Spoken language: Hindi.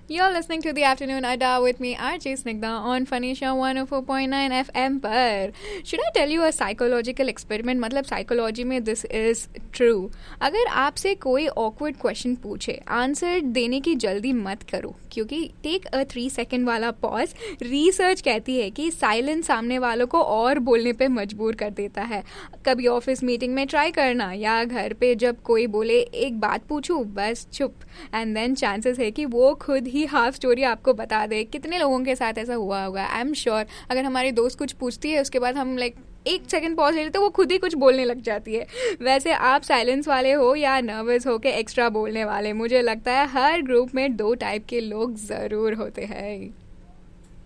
You're listening to the Afternoon Adda with me, RJ Snigdha, on Fanisha 104.9 FM पर. Should I tell you a psychological experiment? मतलब साइकोलॉजी में this is true. अगर आपसे कोई awkward question पूछे, आंसर देने की जल्दी मत करो, क्योंकि take a 3 second वाला pause, रिसर्च कहती है कि साइलेंस सामने वालों को और बोलने पे मजबूर कर देता है. कभी ऑफिस मीटिंग में ट्राई करना या घर पे जब कोई बोले एक बात पूछूं, बस चुप, एंड देन चांसेस है कि वो खुद ही हाफ स्टोरी आपको बता दे. कितने लोगों के साथ ऐसा हुआ होगा? I am sure. अगर हमारी दोस्त कुछ पूछती है, उसके बाद हम एक सेकंड पॉज ले लेते, तो वो खुद ही कुछ बोलने लग जाती है. वैसे आप साइलेंस वाले हो या नर्वस हो के एक्स्ट्रा बोलने वाले, मुझे लगता है हर ग्रुप में 2 टाइप के लोग ज़रूर होते हैं.